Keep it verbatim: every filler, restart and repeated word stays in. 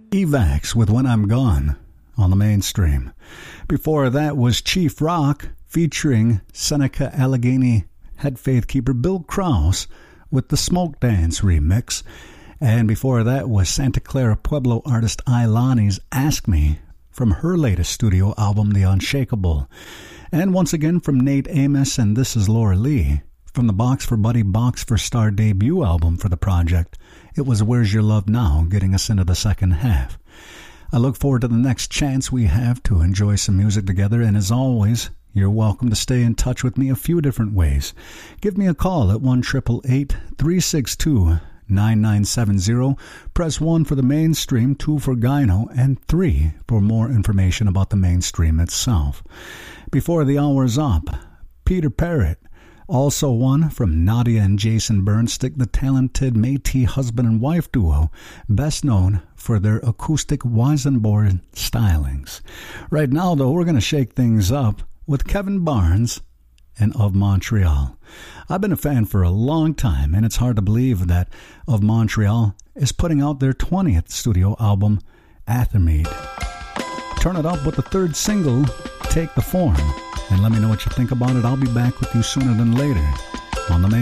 Evax with When I'm Gone on the Mainstream. Before that was Chief Rock featuring Seneca Allegheny Head Faith Keeper Bill Krause with the Smoke Dance remix. And before that was Santa Clara Pueblo artist Ilani's Ask Me from her latest studio album, The Unshakable. And once again from Nate Amos and This Is Laura Lee from the Box for Buddy Box for Star debut album for the project. It was Where's Your Love Now, getting us into the second half. I look forward to the next chance we have to enjoy some music together, and as always, you're welcome to stay in touch with me a few different ways. Give me a call at one eight eight eight, three six two, nine nine seven zero. Press one for the Mainstream, two for Gyno, and three for more information about the Mainstream itself. Before the hour's up, Peter Parrott. Also one from Nadia and Jason Bernstick, the talented Métis husband and wife duo, best known for their acoustic Weisenborn stylings. Right now, though, we're going to shake things up with Kevin Barnes and Of Montreal. I've been a fan for a long time, and it's hard to believe that Of Montreal is putting out their twentieth studio album, Athermead. Turn it up with the third single, Take the Form. And let me know what you think about it. I'll be back with you sooner than later on the main.